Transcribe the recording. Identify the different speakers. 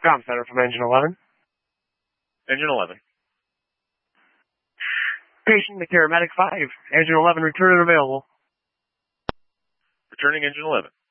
Speaker 1: Com Center from Engine 11.
Speaker 2: Engine 11.
Speaker 1: Patient to Paramedic 5. Engine 11 return and available.
Speaker 2: Returning Engine 11.